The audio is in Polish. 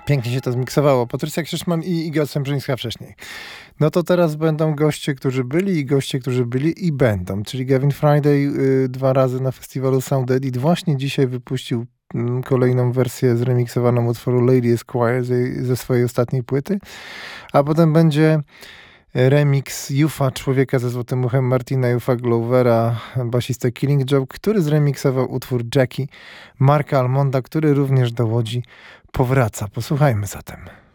Pięknie się to zmiksowało. Patrycja Krzyszman i Iga Sembrzyńska wcześniej. No to teraz będą goście, którzy byli i goście, którzy byli i będą. Czyli Gavin Friday 2 razy na festiwalu Sound Edit właśnie dzisiaj wypuścił kolejną wersję zremiksowaną utworu Lady Esquire ze swojej ostatniej płyty. A potem będzie remix Jufa, Człowieka ze Złotym Uchem, Martina Jufa Glovera, basistę Killing Joke, który zremiksował utwór Jackie Marka Almonda, który również do Łodzi powraca. Posłuchajmy zatem.